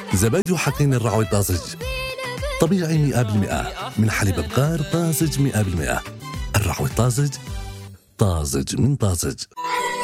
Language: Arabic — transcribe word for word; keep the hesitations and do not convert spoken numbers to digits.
زبادي حقين الرعوي الطازج طبيعي مئة بالمئة من حليب بقار طازج مئة بالمئة. الرعوي الطازج، طازج من طازج.